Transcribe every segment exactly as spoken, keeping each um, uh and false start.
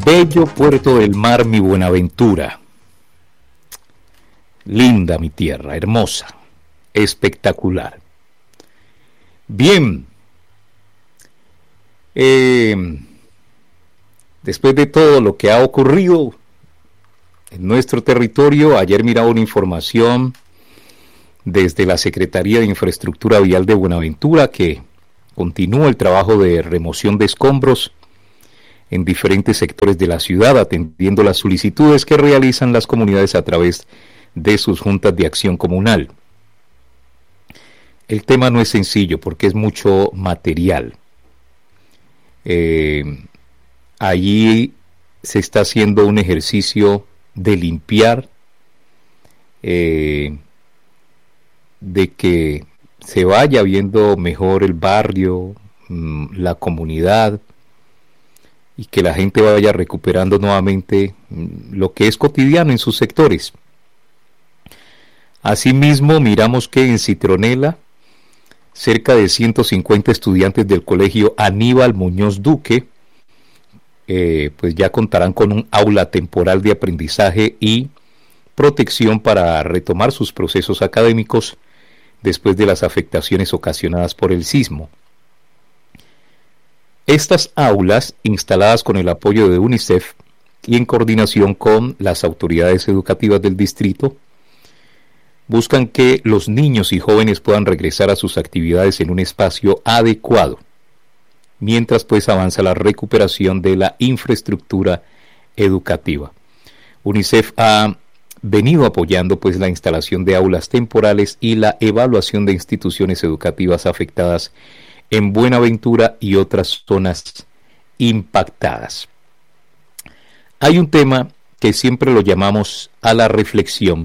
Bello puerto del mar, mi Buenaventura. Linda mi tierra, hermosa, espectacular. Bien, eh, después de todo lo que ha ocurrido en nuestro territorio, ayer miraba una información desde la Secretaría de Infraestructura Vial de Buenaventura que continúa el trabajo de remoción de escombros en diferentes sectores de la ciudad, atendiendo las solicitudes que realizan las comunidades a través de sus juntas de acción comunal. El tema no es sencillo porque es mucho material. Eh, allí se está haciendo un ejercicio de limpiar, eh, de que se vaya viendo mejor el barrio, mmm, la comunidad, y que la gente vaya recuperando nuevamente mmm, lo que es cotidiano en sus sectores. Asimismo, miramos que en Citronela, cerca de ciento cincuenta estudiantes del colegio Aníbal Muñoz Duque, eh, pues ya contarán con un aula temporal de aprendizaje y protección para retomar sus procesos académicos después de las afectaciones ocasionadas por el sismo. Estas aulas, instaladas con el apoyo de UNICEF y en coordinación con las autoridades educativas del distrito, buscan que los niños y jóvenes puedan regresar a sus actividades en un espacio adecuado, mientras pues avanza la recuperación de la infraestructura educativa. UNICEF ha venido apoyando pues la instalación de aulas temporales y la evaluación de instituciones educativas afectadas en Buenaventura y otras zonas impactadas. Hay un tema que siempre lo llamamos a la reflexión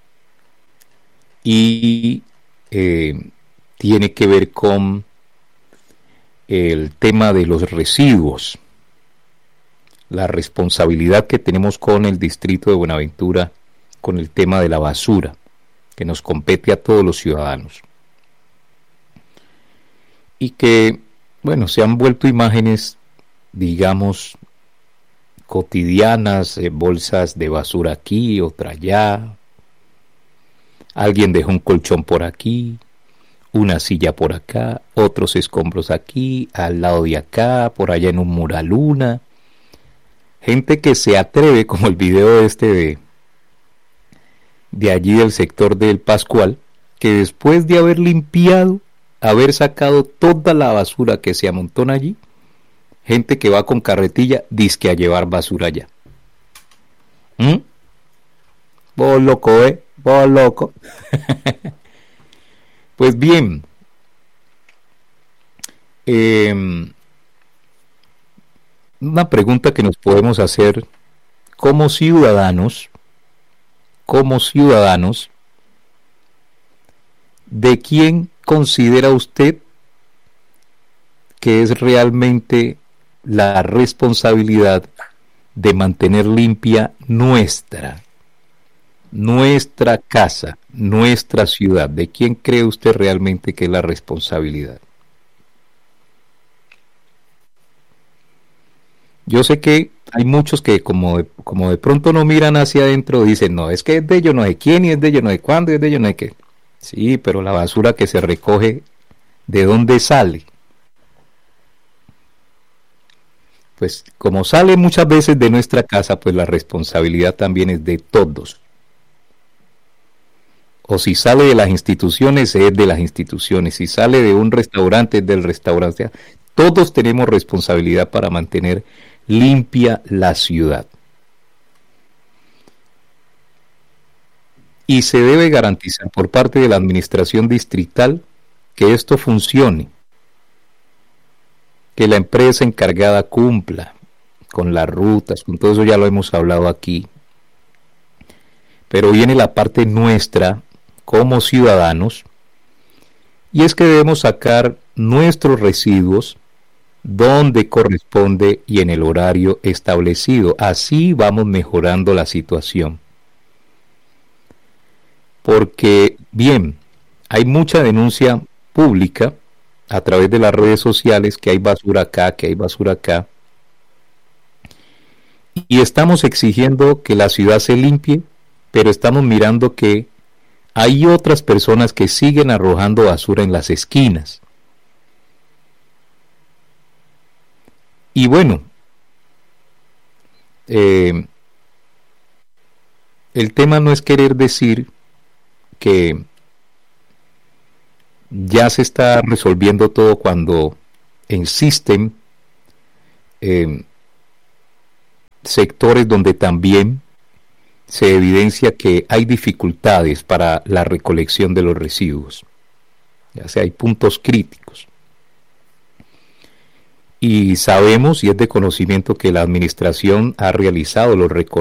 y eh, tiene que ver con el tema de los residuos, la responsabilidad que tenemos con el distrito de Buenaventura con el tema de la basura, que nos compete a todos los ciudadanos. Y que, bueno, se han vuelto imágenes, digamos, cotidianas, eh, bolsas de basura aquí, otra allá, alguien dejó un colchón por aquí, una silla por acá, otros escombros aquí, al lado de acá, por allá en un muraluna. Gente que se atreve, como el video este de, de allí del sector del Pascual, que después de haber limpiado, haber sacado toda la basura que se amontona allí, gente que va con carretilla, dizque a llevar basura allá. ¿Mm? Vos loco, ¿eh? Vos loco. Pues bien, eh, una pregunta que nos podemos hacer como ciudadanos, como ciudadanos, ¿de quién considera usted que es realmente la responsabilidad de mantener limpia nuestra, nuestra casa, nuestra ciudad? ¿De quién cree usted realmente que es la responsabilidad? Yo sé que hay muchos que como de, como de pronto no miran hacia adentro, dicen, no, es que es de ellos no sé quién, y es de ellos no sé cuándo, y es de ellos no sé qué. Sí, pero la basura que se recoge, ¿de dónde sale? Pues como sale muchas veces de nuestra casa, pues la responsabilidad también es de todos. O si sale de las instituciones, es de las instituciones. Si sale de un restaurante, es del restaurante. Todos tenemos responsabilidad para mantener limpia la ciudad. Y se debe garantizar por parte de la administración distrital que esto funcione, que la empresa encargada cumpla con las rutas, con todo eso ya lo hemos hablado aquí. Pero viene la parte nuestra como ciudadanos, y es que debemos sacar nuestros residuos donde corresponde y en el horario establecido. Así vamos mejorando la situación. Porque, bien, hay mucha denuncia pública a través de las redes sociales que hay basura acá, que hay basura acá. y estamos exigiendo que la ciudad se limpie, pero estamos mirando que hay otras personas que siguen arrojando basura en las esquinas. Y bueno, eh, el tema no es querer decir que ya se está resolviendo todo cuando existen eh, sectores donde también se evidencia que hay dificultades para la recolección de los residuos. Ya sea, hay puntos críticos. Y sabemos, y es de conocimiento, que la administración ha realizado los recorridos